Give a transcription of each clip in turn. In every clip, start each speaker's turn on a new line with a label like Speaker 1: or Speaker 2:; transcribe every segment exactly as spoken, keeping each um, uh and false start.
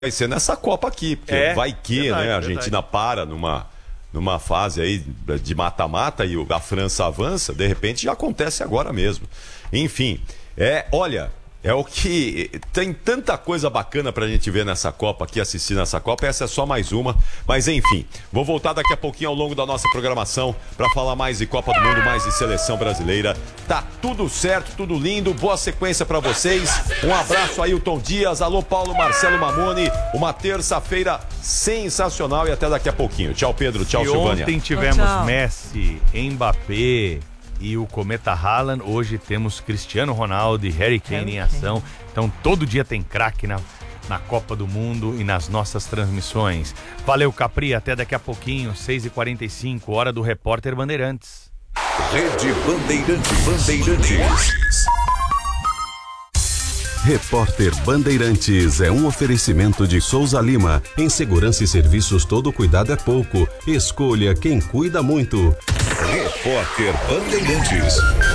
Speaker 1: vai ser nessa Copa aqui, porque é, vai que, verdade, né, a Argentina verdade. para numa, numa fase aí de mata-mata e a França avança, de repente já acontece agora mesmo. Enfim, é, olha, é o que tem tanta coisa bacana pra gente ver nessa Copa aqui, assistir nessa Copa, essa é só mais uma, mas enfim, vou voltar daqui a pouquinho ao longo da nossa programação pra falar mais de Copa do Mundo, mais de seleção brasileira. Tá tudo certo, tudo lindo, boa sequência pra vocês, um abraço aí, Ailton Dias, alô Paulo Marcelo Mamoni, uma terça-feira sensacional e até daqui a pouquinho. Tchau Pedro, tchau Silvânia.
Speaker 2: Ontem tivemos tchau. Messi, Mbappé e o Cometa Haaland, hoje temos Cristiano Ronaldo e Harry Kane Harry em ação. Kane. Então todo dia tem craque na, na Copa do Mundo e nas nossas transmissões. Valeu, Capri, até daqui a pouquinho, seis e quarenta e cinco, hora do Repórter Bandeirantes.
Speaker 3: Rede Bandeirantes. Bandeirantes. Repórter Bandeirantes é um oferecimento de Souza Lima. Em segurança e serviços todo cuidado é pouco. Escolha quem cuida muito. Repórter Bandeirantes.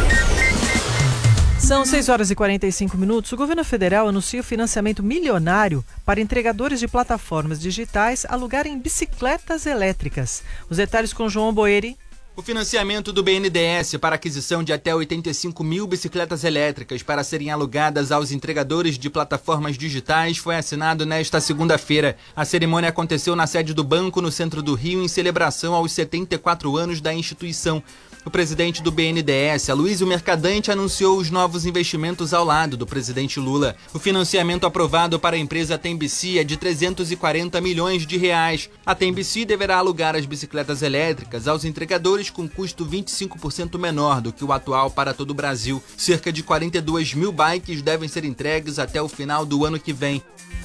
Speaker 4: São seis horas e quarenta e cinco minutos. O governo federal anuncia o financiamento milionário para entregadores de plataformas digitais alugarem bicicletas elétricas. Os detalhes com João Boeri.
Speaker 5: O financiamento do B N D E S para aquisição de até oitenta e cinco mil bicicletas elétricas para serem alugadas aos entregadores de plataformas digitais foi assinado nesta segunda-feira. A cerimônia aconteceu na sede do banco no centro do Rio em celebração aos setenta e quatro anos da instituição. O presidente do B N D E S, Aloysio Mercadante, anunciou os novos investimentos ao lado do presidente Lula. O financiamento aprovado para a empresa Tembici é de trezentos e quarenta milhões de reais. A Tembici deverá alugar as bicicletas elétricas aos entregadores com custo vinte e cinco por cento menor do que o atual para todo o Brasil. Cerca de quarenta e duas mil bikes devem ser entregues até o final do ano que vem.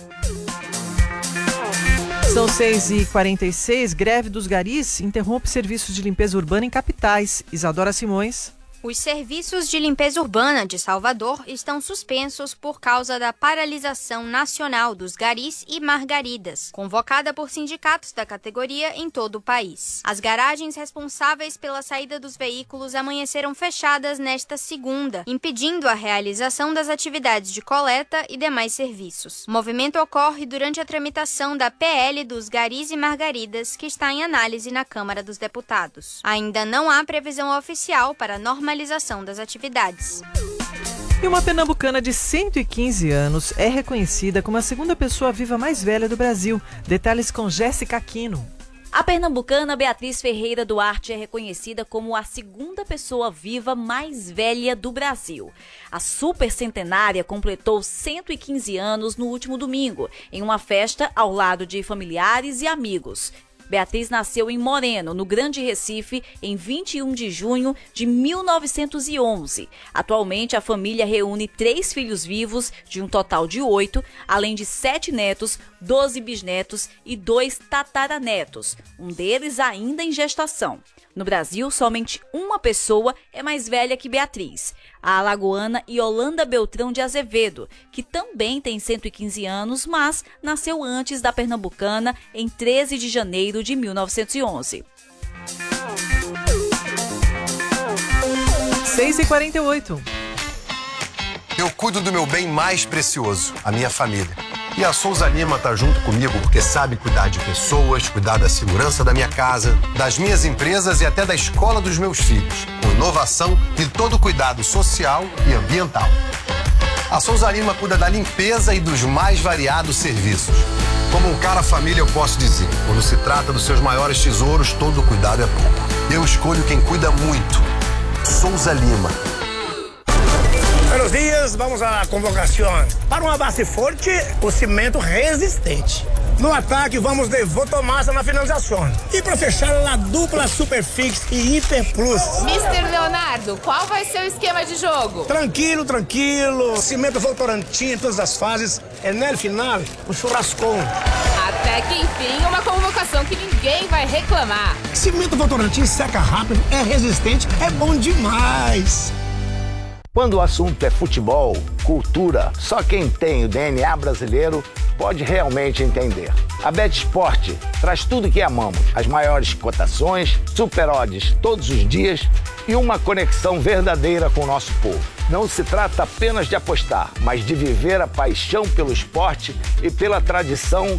Speaker 4: São seis e quarenta e seis, greve dos garis interrompe serviços de limpeza urbana em capitais. Isadora Simões.
Speaker 6: Os serviços de limpeza urbana de Salvador estão suspensos por causa da paralisação nacional dos garis e margaridas, convocada por sindicatos da categoria em todo o país. As garagens responsáveis pela saída dos veículos amanheceram fechadas nesta segunda, impedindo a realização das atividades de coleta e demais serviços. O movimento ocorre durante a tramitação da P L dos garis e margaridas, que está em análise na Câmara dos Deputados. Ainda não há previsão oficial para normalização das atividades.
Speaker 4: E uma pernambucana de cento e quinze anos é reconhecida como a segunda pessoa viva mais velha do Brasil. Detalhes com Jéssica Aquino.
Speaker 7: A pernambucana Beatriz Ferreira Duarte é reconhecida como a segunda pessoa viva mais velha do Brasil. A supercentenária completou cento e quinze anos no último domingo, em uma festa ao lado de familiares e amigos. Beatriz nasceu em Moreno, no Grande Recife, em vinte e um de junho de mil novecentos e onze. Atualmente, a família reúne três filhos vivos, de um total de oito, além de sete netos, doze bisnetos e dois tataranetos, um deles ainda em gestação. No Brasil, somente uma pessoa é mais velha que Beatriz, a alagoana Yolanda Beltrão de Azevedo, que também tem cento e quinze anos, mas nasceu antes da pernambucana em treze de janeiro de mil novecentos e onze.
Speaker 4: seis e quarenta e oito.
Speaker 8: Eu cuido do meu bem mais precioso, a minha família. E a Souza Lima tá junto comigo porque sabe cuidar de pessoas, cuidar da segurança da minha casa, das minhas empresas e até da escola dos meus filhos, com inovação e todo o cuidado social e ambiental. A Souza Lima cuida da limpeza e dos mais variados serviços. Como um cara família, eu posso dizer, quando se trata dos seus maiores tesouros, todo cuidado é pouco. Eu escolho quem cuida muito. Souza Lima.
Speaker 9: Buenos dias, vamos à convocação. Para uma base forte, o cimento resistente. No ataque, vamos de Votomassa na finalização. E para fechar, a dupla Superfix e Hiper Plus.
Speaker 10: mister Leonardo, qual vai ser o esquema de jogo?
Speaker 9: Tranquilo, tranquilo. Cimento Votorantim em todas as fases. É no final, um churrascão.
Speaker 10: Até que enfim, uma convocação que ninguém vai reclamar.
Speaker 9: Cimento Votorantim seca rápido, é resistente, é bom demais.
Speaker 11: Quando o assunto é futebol, cultura, só quem tem o D N A brasileiro pode realmente entender. A BetSport traz tudo que amamos, as maiores cotações, super odds todos os dias e uma conexão verdadeira com o nosso povo. Não se trata apenas de apostar, mas de viver a paixão pelo esporte e pela tradição